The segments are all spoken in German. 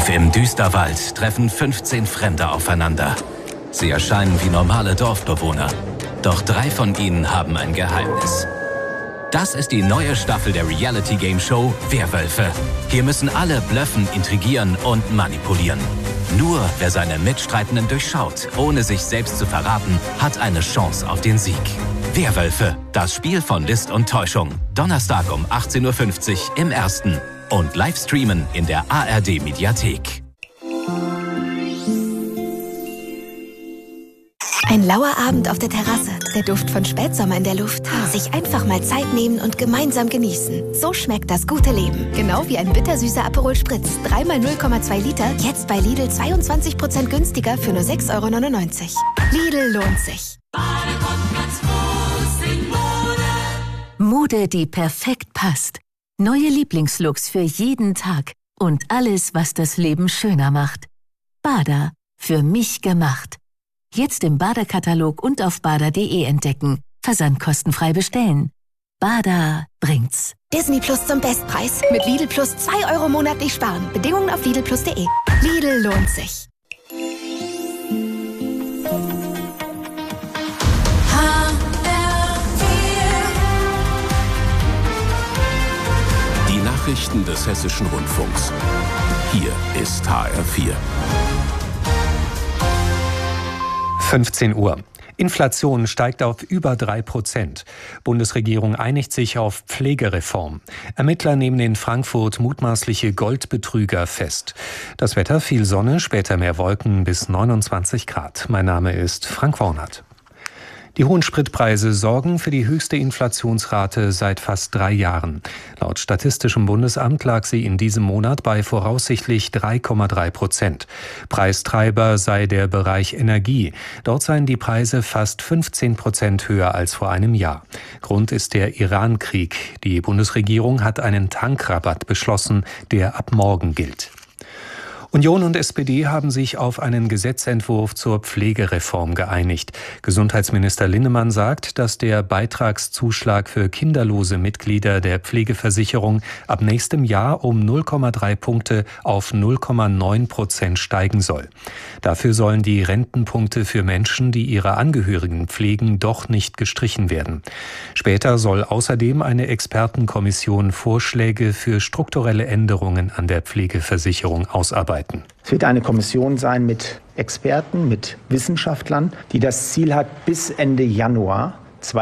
Tief im Düsterwald treffen 15 Fremde aufeinander. Sie erscheinen wie normale Dorfbewohner. Doch 3 von ihnen haben ein Geheimnis. Das ist die neue Staffel der Reality-Game-Show Werwölfe. Hier müssen alle blöffen, intrigieren und manipulieren. Nur wer seine Mitstreitenden durchschaut, ohne sich selbst zu verraten, hat eine Chance auf den Sieg. Werwölfe, das Spiel von List und Täuschung. Donnerstag um 18:50 Uhr im Ersten. Und live streamen in der ARD-Mediathek. Ein lauer Abend auf der Terrasse, der Duft von Spätsommer in der Luft. Sich einfach mal Zeit nehmen und gemeinsam genießen. So schmeckt das gute Leben. Genau wie ein bittersüßer Aperol Spritz. 3x 0,2 Liter, jetzt bei Lidl 22% günstiger für nur 6,99 €. Lidl lohnt sich. Mode, die perfekt passt. Neue Lieblingslooks für jeden Tag. Und alles, was das Leben schöner macht. Bada, für mich gemacht. Jetzt im Bada-Katalog und auf bada.de entdecken. Versandkostenfrei bestellen. Bada bringt's. Disney Plus zum Bestpreis. Mit Lidl Plus 2 € monatlich sparen. Bedingungen auf lidlplus.de. Lidl lohnt sich. Die Nachrichten des Hessischen Rundfunks. Hier ist HR4. 15 Uhr. Inflation steigt auf über 3%. Bundesregierung einigt sich auf Pflegereform. Ermittler nehmen in Frankfurt mutmaßliche Goldbetrüger fest. Das Wetter: viel Sonne, später mehr Wolken bis 29 Grad. Mein Name ist Frank Wornert. Die hohen Spritpreise sorgen für die höchste Inflationsrate seit fast 3 Jahren. Laut Statistischem Bundesamt lag sie in diesem Monat bei voraussichtlich 3,3%. Preistreiber sei der Bereich Energie. Dort seien die Preise fast 15% höher als vor einem Jahr. Grund ist der Iran-Krieg. Die Bundesregierung hat einen Tankrabatt beschlossen, der ab morgen gilt. Union und SPD haben sich auf einen Gesetzentwurf zur Pflegereform geeinigt. Gesundheitsminister Linnemann sagt, dass der Beitragszuschlag für kinderlose Mitglieder der Pflegeversicherung ab nächstem Jahr um 0,3 Punkte auf 0,9% steigen soll. Dafür sollen die Rentenpunkte für Menschen, die ihre Angehörigen pflegen, doch nicht gestrichen werden. Später soll außerdem eine Expertenkommission Vorschläge für strukturelle Änderungen an der Pflegeversicherung ausarbeiten. Es wird eine Kommission sein mit Experten, mit Wissenschaftlern, die das Ziel hat, bis Ende Januar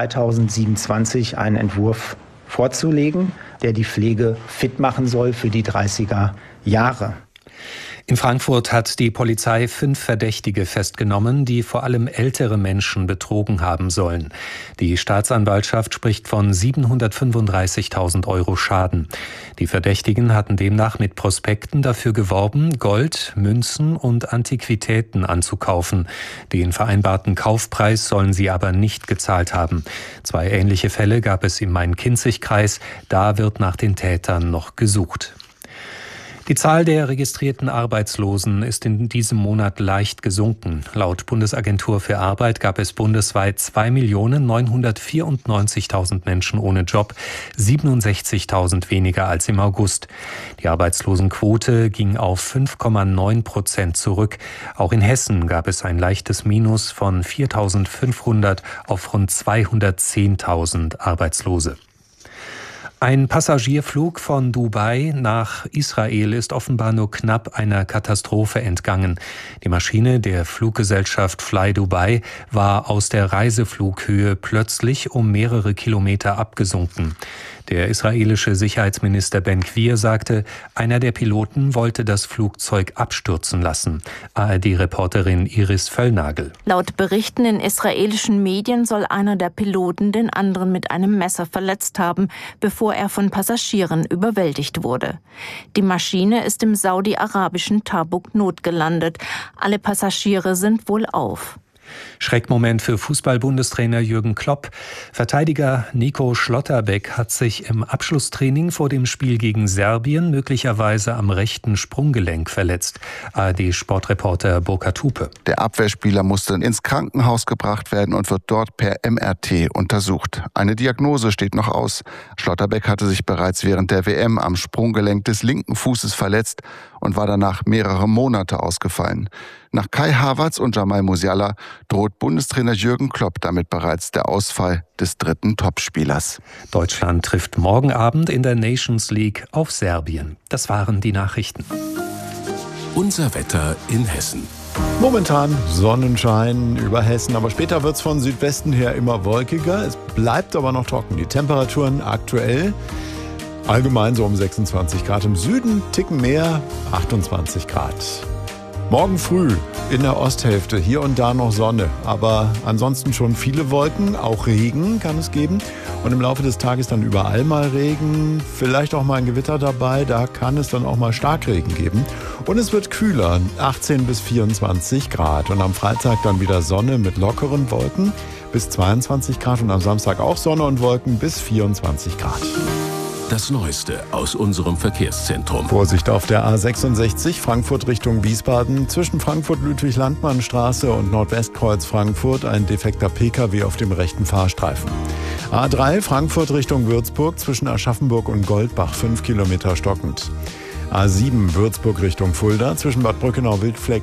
2027 einen Entwurf vorzulegen, der die Pflege fit machen soll für die 30er Jahre. In Frankfurt hat die Polizei 5 Verdächtige festgenommen, die vor allem ältere Menschen betrogen haben sollen. Die Staatsanwaltschaft spricht von 735.000 € Schaden. Die Verdächtigen hatten demnach mit Prospekten dafür geworben, Gold, Münzen und Antiquitäten anzukaufen. Den vereinbarten Kaufpreis sollen sie aber nicht gezahlt haben. 2 ähnliche Fälle gab es im Main-Kinzig-Kreis. Da wird nach den Tätern noch gesucht. Die Zahl der registrierten Arbeitslosen ist in diesem Monat leicht gesunken. Laut Bundesagentur für Arbeit gab es bundesweit 2.994.000 Menschen ohne Job, 67.000 weniger als im August. Die Arbeitslosenquote ging auf 5,9% zurück. Auch in Hessen gab es ein leichtes Minus von 4.500 auf rund 210.000 Arbeitslose. Ein Passagierflug von Dubai nach Israel ist offenbar nur knapp einer Katastrophe entgangen. Die Maschine der Fluggesellschaft Fly Dubai war aus der Reiseflughöhe plötzlich um mehrere Kilometer abgesunken. Der israelische Sicherheitsminister Ben-Gvir sagte, einer der Piloten wollte das Flugzeug abstürzen lassen. ARD-Reporterin Iris Völlnagel. Laut Berichten in israelischen Medien soll einer der Piloten den anderen mit einem Messer verletzt haben, bevor er von Passagieren überwältigt wurde. Die Maschine ist im saudi-arabischen Tabuk notgelandet. Alle Passagiere sind wohlauf. Schreckmoment für Fußball-Bundestrainer Jürgen Klopp. Verteidiger Nico Schlotterbeck hat sich im Abschlusstraining vor dem Spiel gegen Serbien möglicherweise am rechten Sprunggelenk verletzt. ARD-Sportreporter Burkhard Hupe. Der Abwehrspieler musste ins Krankenhaus gebracht werden und wird dort per MRT untersucht. Eine Diagnose steht noch aus. Schlotterbeck hatte sich bereits während der WM am Sprunggelenk des linken Fußes verletzt und war danach mehrere Monate ausgefallen. Nach Kai Havertz und Jamal Musiala droht Bundestrainer Jürgen Klopp damit bereits der Ausfall des dritten Topspielers. Deutschland trifft morgen Abend in der Nations League auf Serbien. Das waren die Nachrichten. Unser Wetter in Hessen. Momentan Sonnenschein über Hessen, aber später wird es von Südwesten her immer wolkiger. Es bleibt aber noch trocken. Die Temperaturen aktuell allgemein so um 26 Grad. Im Süden ticken mehr, 28 Grad. Morgen früh in der Osthälfte hier und da noch Sonne, aber ansonsten schon viele Wolken, auch Regen kann es geben. Und im Laufe des Tages dann überall mal Regen, vielleicht auch mal ein Gewitter dabei, da kann es dann auch mal Starkregen geben. Und es wird kühler, 18 bis 24 Grad. Und am Freitag dann wieder Sonne mit lockeren Wolken bis 22 Grad und am Samstag auch Sonne und Wolken bis 24 Grad. Das Neueste aus unserem Verkehrszentrum. Vorsicht auf der A66 Frankfurt Richtung Wiesbaden. Zwischen Frankfurt-Ludwig-Landmann-Straße und Nordwestkreuz Frankfurt ein defekter Pkw auf dem rechten Fahrstreifen. A3 Frankfurt Richtung Würzburg zwischen Aschaffenburg und Goldbach 5 Kilometer stockend. A7 Würzburg Richtung Fulda zwischen Bad Brückenau-Wildfleck